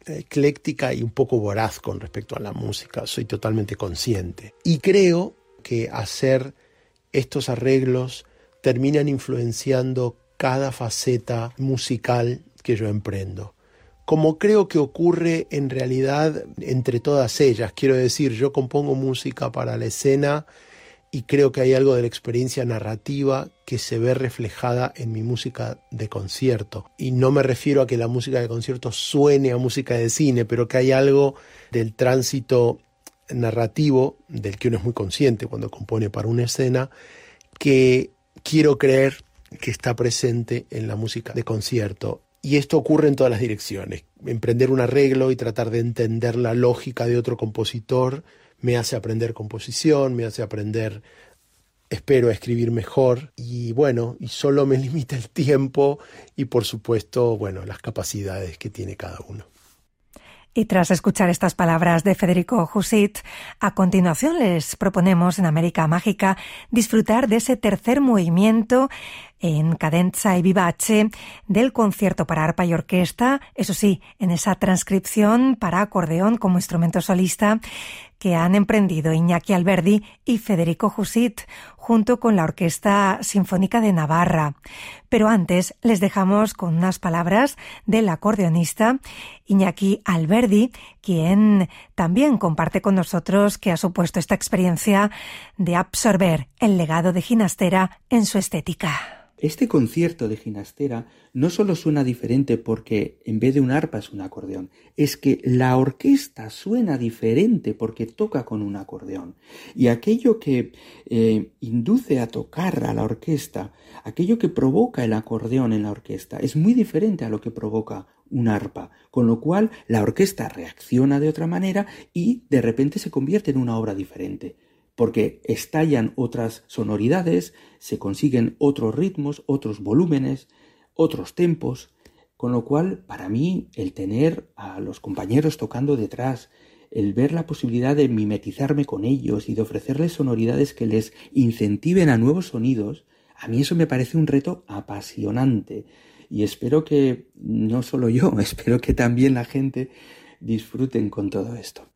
ecléctica y un poco voraz con respecto a la música, soy totalmente consciente. Y creo que hacer estos arreglos terminan influenciando cada faceta musical que yo emprendo. Como creo que ocurre en realidad entre todas ellas, quiero decir, yo compongo música para la escena y creo que hay algo de la experiencia narrativa que se ve reflejada en mi música de concierto. Y no me refiero a que la música de concierto suene a música de cine, pero que hay algo del tránsito narrativo, del que uno es muy consciente cuando compone para una escena, que quiero creer que está presente en la música de concierto. Y esto ocurre en todas las direcciones. Emprender un arreglo y tratar de entender la lógica de otro compositor me hace aprender composición, me hace aprender, espero, a escribir mejor. Y bueno, y solo me limita el tiempo y por supuesto, bueno, las capacidades que tiene cada uno. Y tras escuchar estas palabras de Federico Jusit, a continuación les proponemos en América Mágica disfrutar de ese tercer movimiento en cadenza y vivace del concierto para arpa y orquesta, eso sí, en esa transcripción para acordeón como instrumento solista que han emprendido Iñaki Alberdi y Federico Jusit junto con la Orquesta Sinfónica de Navarra. Pero antes les dejamos con unas palabras del acordeonista Iñaki Alberdi, quien también comparte con nosotros que ha supuesto esta experiencia de absorber el legado de Ginastera en su estética. Este concierto de Ginastera no solo suena diferente porque en vez de un arpa es un acordeón, es que la orquesta suena diferente porque toca con un acordeón. Y aquello que induce a tocar a la orquesta, aquello que provoca el acordeón en la orquesta, es muy diferente a lo que provoca un arpa, con lo cual la orquesta reacciona de otra manera y de repente se convierte en una obra diferente. Porque estallan otras sonoridades, se consiguen otros ritmos, otros volúmenes, otros tempos, con lo cual, para mí, el tener a los compañeros tocando detrás, el ver la posibilidad de mimetizarme con ellos y de ofrecerles sonoridades que les incentiven a nuevos sonidos, a mí eso me parece un reto apasionante. Y espero que, no solo yo, espero que también la gente disfruten con todo esto.